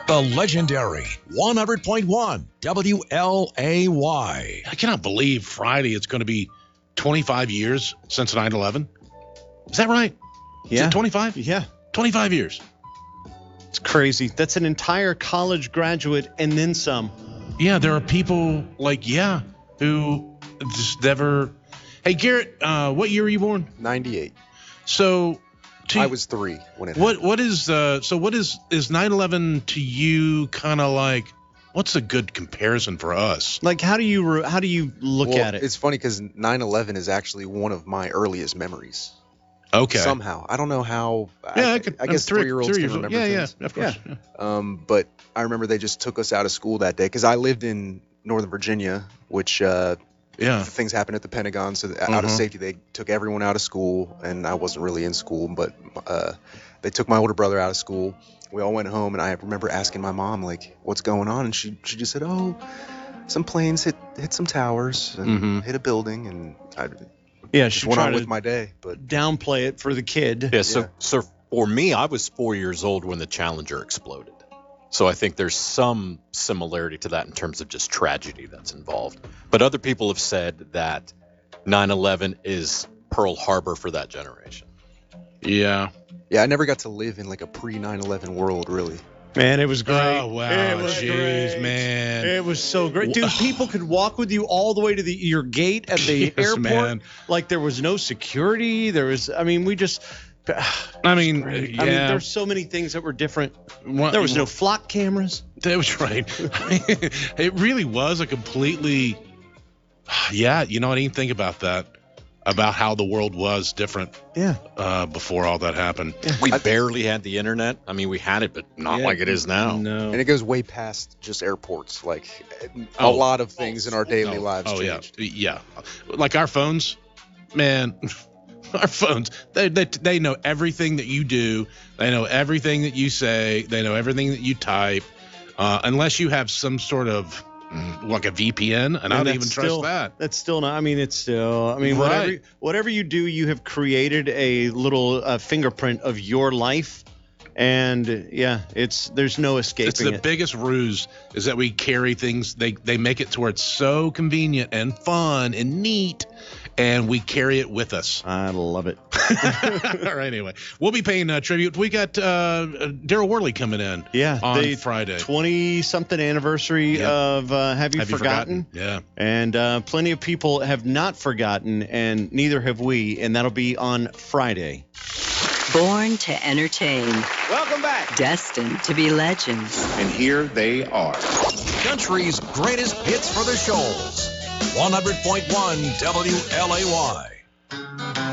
The legendary 100.1 WLAY. I cannot believe Friday it's going to be 25 years since 9/11. Is that right? Yeah. Is it 25? Yeah. 25 years. It's crazy. That's an entire college graduate and then some. Yeah, there are people who just never. Hey, Garrett, what year were you born? 98. So, I was 3 when it happened. what is 9/11 to you? Kind of like, what's a good comparison for us? Like, how do you look at it? It's funny because 9/11 is actually one of my earliest memories. Okay. Somehow. I don't know how. Yeah, I guess 3-year-olds can remember things. Yeah, of course. Yeah. But I remember they just took us out of school that day because I lived in Northern Virginia, which things happened at the Pentagon. So out of safety, they took everyone out of school, and I wasn't really in school, but they took my older brother out of school. We all went home, and I remember asking my mom, like, what's going on? And she just said, oh, some planes hit some towers and hit a building, and I she went on tried with to my day. But downplay it for the kid. Yeah, so for me, I was 4 years old when the Challenger exploded. So I think there's some similarity to that in terms of just tragedy that's involved. But other people have said that 9/11 is Pearl Harbor for that generation. Yeah. yeah, I never got to live in like a pre-9/11 world, really. Man, it was great. Oh, wow. It was Jeez, great. man. It was so great. Dude, people could walk with you all the way to your gate at the Yes, airport. man. Like, there was no security. There's so many things that were different. There was no flock cameras. That was right. It really was a completely. Yeah, you know, I didn't even think about that. About how the world was different before all that happened. We barely had the internet. I mean, we had it, but not like it is now. No. And it goes way past just airports. Like, a lot of things in our daily lives changed. Yeah. Like our phones, man. Our phones, they know everything that you do. They know everything that you say. They know everything that you type. Unless you have some sort of like a VPN, and I don't even trust that. That's still not. I mean, it's still. I mean, Right. whatever you do, you have created a little fingerprint of your life, and there's no escaping It's the biggest ruse is that we carry things. They make it to where it's so convenient and fun and neat, and we carry it with us. I love it. All right. Anyway, we'll be paying tribute. We got Daryl Worley coming in. On the Friday. 20-something anniversary of Have You Forgotten? Yeah. And plenty of people have not forgotten, and neither have we, and that'll be on Friday. Born to entertain. Welcome back. Destined to be legends. And here they are. Country's greatest hits for the shoals. 100.1 WLAY.